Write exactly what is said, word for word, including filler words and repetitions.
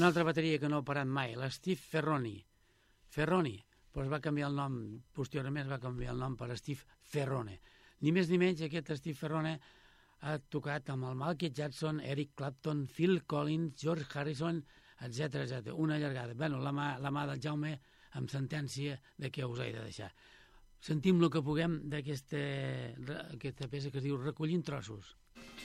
Una altra bateria que no ha parat mai, l'Steve Ferroni. Ferroni, doncs va canviar el nom, posteriorment va canviar el nom per Steve Ferrone. Ni més ni menys, aquest Steve Ferrone ha tocat amb el Michael Jackson, Eric Clapton, Phil Collins, George Harrison, etcètera, etcètera. Una llargada. Bueno, la mà, la mà del Jaume amb sentència de què us he de deixar. Sentim el que puguem d'aquesta aquesta peça que es diu Recollint trossos.